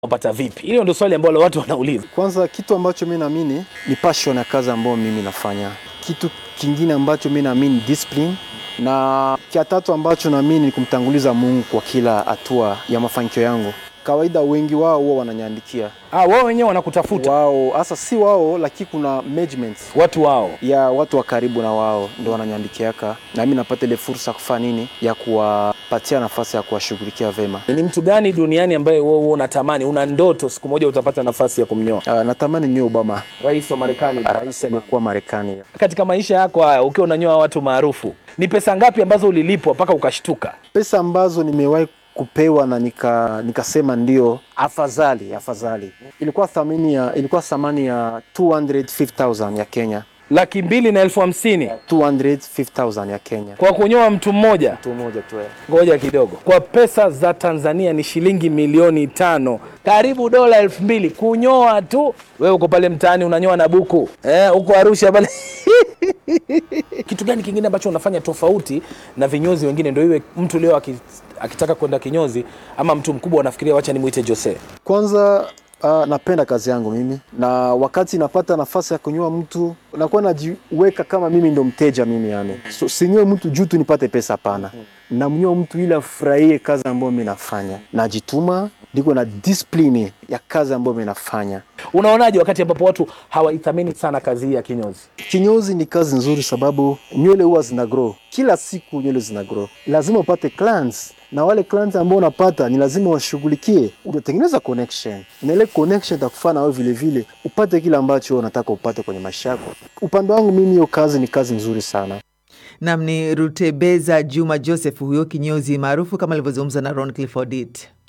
Unapata vipi? Hilo ndio swali ambalo watu wanauliza. Kwanza kitu ambacho mimi naamini ni passion ya kazi ambayo mimi nafanya. Kitu kingine ambacho mimi naamini discipline, na kia tatu ambacho naamini ni kumtanguliza Mungu kwa kila hatua ya mafanikio yangu. Kawaida wengi wao huwa wananiandikia. Wao wenyewe wanakutafuta. Wao hasa si wao, lakini kuna management, watu wao. Watu wa karibu na wao ndio wananiandikiaka, na mimi napata ile fursa kufanya nini ya kuwapatia nafasi ya kuwashughulikia vema. Ni mtu gani duniani ambaye wewe unatamani, una ndoto siku moja utapata nafasi ya kumnyoa? Natamani ni Obama, rais wa Marekani, rais aliyekuwa Marekani. Katika maisha yako haya ukiwa unanyoa watu maarufu, ni pesa ngapi ambazo ulilipwa mpaka ukashtuka? Pesa ambazo nimewahi kupewa na nikasema ndio afadhali. Ilikuwa thamani ya 250,000 ya Kenya. 250,000. 250,000 ya Kenya. Kwa kunyoa mtu mmoja? Mtu mmoja tu. Ngoja kidogo. Kwa pesa za Tanzania ni shilingi milioni 5. Karibu dola 2,000 kunyoa tu. Wewe uko pale mtaani unanyoa na buku. Uko Arusha pale. Kitu gani kingine ambacho unafanya tofauti na vinyozi wengine ndio iwe mtu leo akitaka kwenda kinyozi ama mtu mkubwa anafikiria wacha nimuite Jose? Kwanza napenda kazi yangu mimi, na wakati napata nafasi ya kunyoa mtu nakuwa najiweka kama mimi ndo mteja mimi yani. So sinyoe mtu juu tu nipate pesa, hapana. Namnyoa mtu ili afurahie kazi ambayo mimi nafanya. Najituma, niko na discipline ya kazi ambayo mimi nafanya. Unaonaje wakati ambapo watu hawaithamini sana kazi hii ya kinyozi? Kinyozi ni kazi nzuri sababu nywele huwa zina grow. Kila siku nywele zina grow. Lazima upate clients, na wale clients ambao unapata ni lazima washughulikie. Unatengeneza connection. Na ile connection itakufanya wewe vile vile upate kile ambacho unataka upate kwenye maisha yako. Upande wangu mimi hiyo kazi ni kazi nzuri sana. Namni Rutebeza Juma Joseph, huyo kinyozi maarufu kama alivyozungumza na Ron Clifford.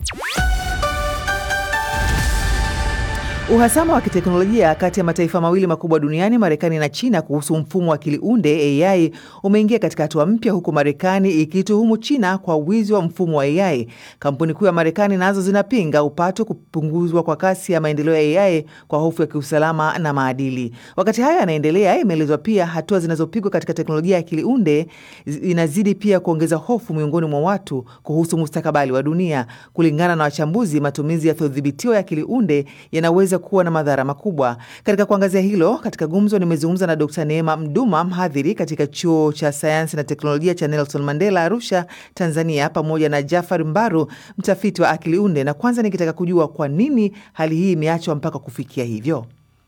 Uhasama wa kiteknolojia kati ya mataifa mawili makubwa duniani, Marekani na China, kuhusu mfumo wa akili unde AI umeingia katika hatua mpya, huku Marekani ikituhumu China kwa wizi wa mfumo wa AI. Kampuni kuu ya Marekani nazo zinapinga upato kupunguzwa kwa kasi ya maendeleo ya AI kwa hofu ya kiusalama na maadili. Wakati haya yanaendelea, imeelezwa pia hatua zinazopigwa katika teknolojia ya akili unde inazidi pia kuongeza hofu miongoni mwa watu kuhusu mustakabali wa dunia. Kulingana na wachambuzi, matumizi yasiyodhibitiwa ya akili unde yanaweza kuwa na madhara makubwa. Katika kuangazia hilo, katika gumzo nimezungumza na Dr. Neema Mduma, mhadhiri katika Chuo cha Sayansi na Teknolojia cha Nelson Mandela Arusha, Tanzania, pamoja na Jafar Mbaru, mtafiti wa akili unde, na kwanza nikitaka kujua kwa nini hali hii imeachwa mpaka kufikia hivyo.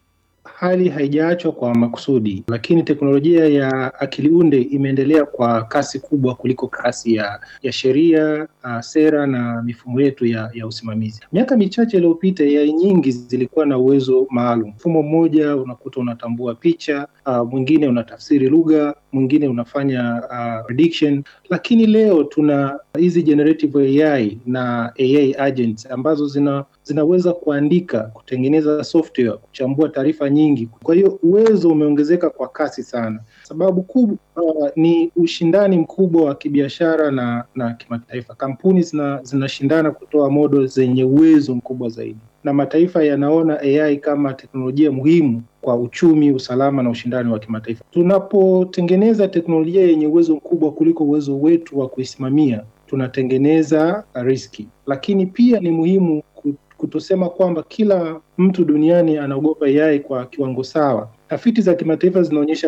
Hali haijaachwa kwa makusudi, lakini teknolojia ya akili unde imeendelea kwa kasi kubwa kuliko kasi ya sheria, sera na mifumo yetu ya usimamizi. Miaka michache iliyopita AI nyingi zilikuwa na uwezo maalum. Mfumo mmoja unakuta unatambua picha, mwingine unatafsiri lugha, mwingine unafanya prediction. Lakini leo tuna hizi generative AI na AI agents ambazo zinaweza kuandika, kutengeneza software, kuchambua taarifa nyingi. Kwa hiyo uwezo umeongezeka kwa kasi sana. Sababu kubwa ni ushindani mkubwa wa kibiashara na kimataifa. Kampuni zinashindana kutoa model zenye uwezo mkubwa zaidi, na mataifa yanaona AI kama teknolojia muhimu kwa uchumi, usalama na ushindani wa kimataifa. Tunapotengeneza teknolojia yenye uwezo mkubwa kuliko uwezo wetu wa kuisimamia, tunatengeneza riski. Lakini pia ni muhimu kutosema kwamba kila mtu duniani anaogopa AI kwa kiwango sawa. Tafiti za kimataifa zinaonyesha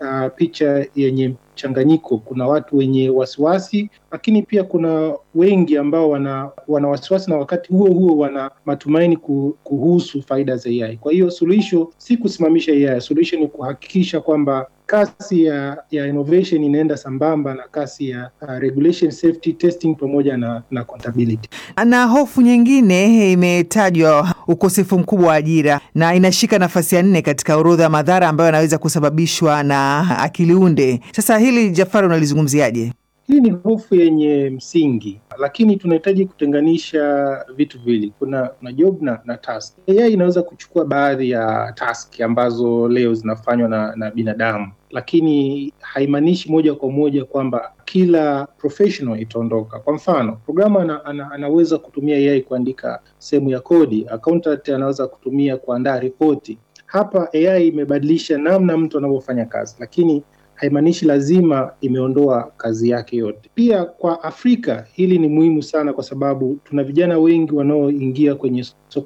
picha yenye mchanganyiko. Kuna watu wenye wasiwasi, lakini pia kuna wengi ambao wana wasiwasi na wakati huo huo wana matumaini kuhusu faida za AI. Kwa hiyo suluhisho si kusimamisha AI, suluhisho ni kuhakikisha kwamba kasi ya innovation inaenda sambamba na kasi ya regulation, safety, testing pamoja na accountability. Na hofu nyingine imetajwa ukosefu mkubwa wa ajira, na inashika nafasi ya 4 katika orodha ya madhara ambayo yanaweza kusababishwa na akili unde. Sasa hili Jafari, unalizungumziaje? Hii ni hofu yenye msingi, lakini tunahitaji kutenganisha vitu viwili. Kuna job na task. AI inaweza kuchukua baadhi ya task ambazo leo zinafanywa na binadamu, lakini haimaanishi moja kwa moja kwamba kila professional itaondoka. Kwa mfano, programmer anaweza kutumia AI kuandika sehemu ya kodi, accountant anaweza kutumia kuandaa ripoti. Hapa AI imebadilisha namna mtu anavyofanya kazi, lakini haimaanishi lazima imeondoa kazi yake yote. Pia kwa Afrika hili ni muhimu sana, kwa sababu tuna vijana wengi wanaoingia kwenye soko